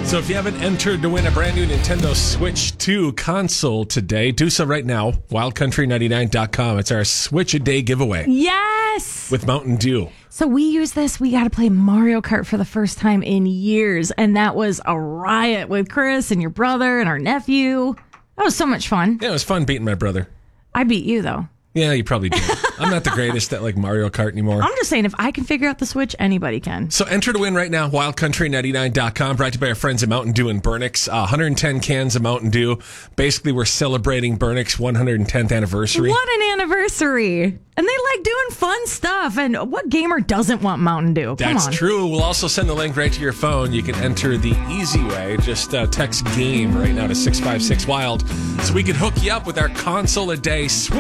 So if you haven't entered to win a brand new Nintendo Switch 2 console today, do so right now. WildCountry99.com. It's our Switch a Day giveaway. Yes! With Mountain Dew. So we use this. We got to play Mario Kart for the first time in years. And that was a riot with Chris and your brother and our nephew. That was so much fun. Yeah, it was fun beating my brother. I beat you, though. Yeah, you probably did. I'm not the greatest at Mario Kart anymore. I'm just saying, if I can figure out the Switch, anybody can. So enter to win right now, wildcountry99.com, brought to you by our friends at Mountain Dew and Burnix. 110 cans of Mountain Dew. Basically, we're celebrating Burnix 110th anniversary. What an anniversary. And they like doing fun stuff. And what gamer doesn't want Mountain Dew? Come on. That's true. We'll also send the link right to your phone. You can enter the easy way. Just text GAME right now to 656-WILD so we can hook you up with our console a day Switch